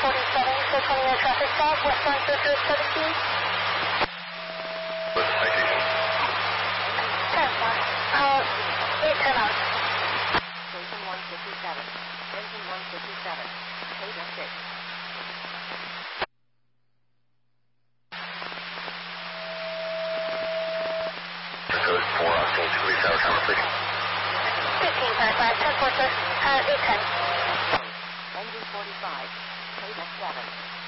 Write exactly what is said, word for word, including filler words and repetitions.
forty-seven, so twenty minute traffic stop, westbound Surface seventeen. What's the citation? ten one. Uh, eight ten out. Station one fifty-seven. Engine one fifty-seven. Beta six. Code four octane, police hour timer, please. fifteen five five, ten four, sir. Uh, eight ten. Engine forty-five. Beta seven.